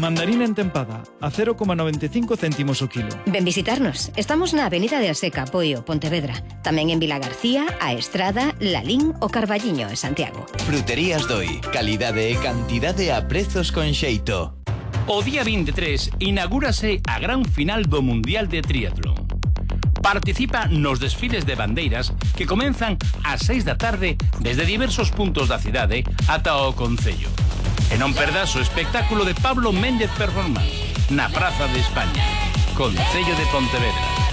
Mandarina entempada, a 0,95 céntimos o kilo. Ven visitarnos. Estamos na Avenida de Aseca, Poio, Pontevedra. Tamén en Vilagarcía, A Estrada, Lalín o Carballiño en Santiago. Fruterías Doi. Calidade e cantidade a prezos con xeito. O día 23 inaugúrase a gran final do Mundial de Triatlón. Participa nos desfiles de bandeiras que comenzan ás 6 da tarde desde diversos puntos da cidade ata o concello. E non perdas o espectáculo de Pablo Méndez Performance na Praza de España, Concello de Pontevedra.